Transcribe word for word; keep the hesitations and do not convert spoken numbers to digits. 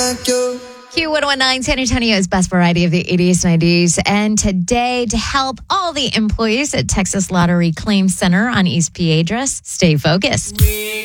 like you. Q one oh one nine, San Antonio's best variety of the eighties, nineties. And today, to help all the employees at Texas Lottery Claim Center on East Piedras stay focused. We